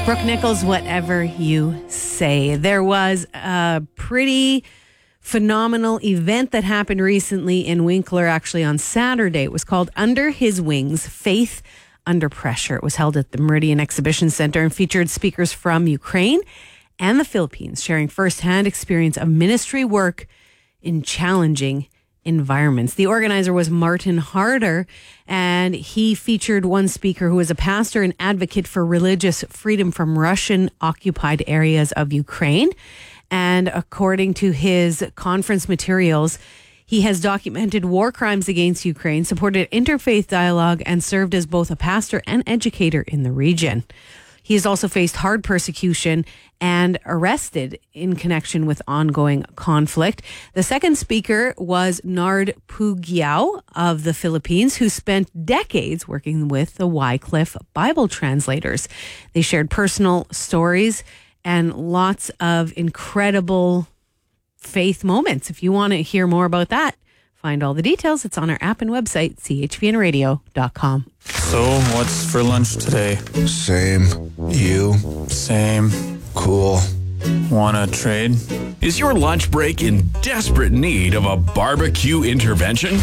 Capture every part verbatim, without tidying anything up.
Brooke Nichols, Whatever You Say. There was a pretty phenomenal event that happened recently in Winkler, actually on Saturday. It was called Under His Wings, Faith Under Pressure. It was held at the Meridian Exhibition Center and featured speakers from Ukraine and the Philippines, sharing firsthand experience of ministry work in challenging environments. The organizer was Martin Harder, and he featured one speaker who is a pastor and advocate for religious freedom from Russian-occupied areas of Ukraine. And according to his conference materials, he has documented war crimes against Ukraine, supported interfaith dialogue, and served as both a pastor and educator in the region. He has also faced hard persecution and arrested in connection with ongoing conflict. The second speaker was Nard Pugyao of the Philippines, who spent decades working with the Wycliffe Bible translators. They shared personal stories and lots of incredible faith moments. If you want to hear more about that, find all the details. It's on our app and website, c h v n radio dot com. So, what's for lunch today? Same. You? Same. Cool. Wanna trade? Is your lunch break in desperate need of a barbecue intervention?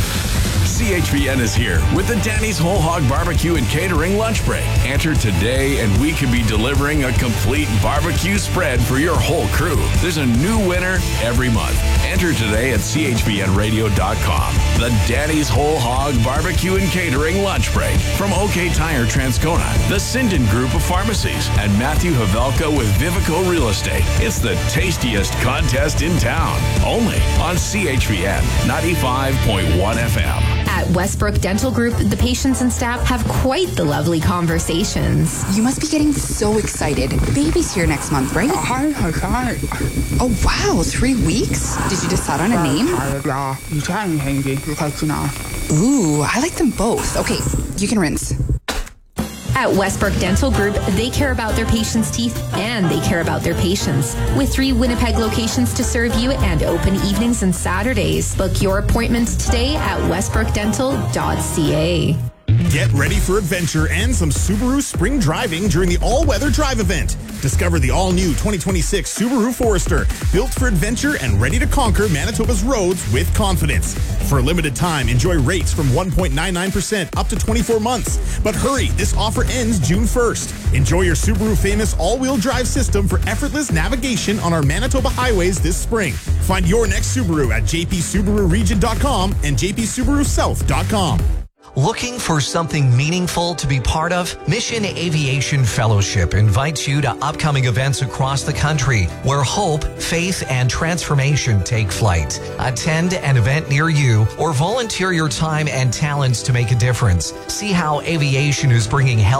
C H V N is here with the Danny's Whole Hog Barbecue and Catering Lunch Break. Enter today and we could be delivering a complete barbecue spread for your whole crew. There's a new winner every month. Enter today at c h v n radio dot com. The Danny's Whole Hog Barbecue and Catering Lunch Break from OK Tire Transcona, the Sinden Group of Pharmacies, and Matthew Havelka with Vivico Real Estate. It's the tastiest contest in town. Only on C H V N ninety-five point one F M. At Westbrook Dental Group, the patients and staff have quite the lovely conversations. You must be getting so excited. Baby's here next month, right? Hi, hi, hi. Oh, wow. Three weeks? Did you decide on a name? Ooh, I like them both. Okay, you can rinse. At Westbrook Dental Group, they care about their patients' teeth and they care about their patients. With three Winnipeg locations to serve you and open evenings and Saturdays. Book your appointments today at westbrook dental dot c a. Get ready for adventure and some Subaru spring driving during the all-weather drive event. Discover the all-new twenty twenty-six Subaru Forester, built for adventure and ready to conquer Manitoba's roads with confidence. For a limited time, enjoy rates from one point nine nine percent up to twenty-four months. But hurry, this offer ends June first. Enjoy your Subaru famous all-wheel drive system for effortless navigation on our Manitoba highways this spring. Find your next Subaru at j p subaru region dot com and j p subaru south dot com. Looking for something meaningful to be part of? Mission Aviation Fellowship invites you to upcoming events across the country where hope, faith, and transformation take flight. Attend an event near you or volunteer your time and talents to make a difference. See how aviation is bringing health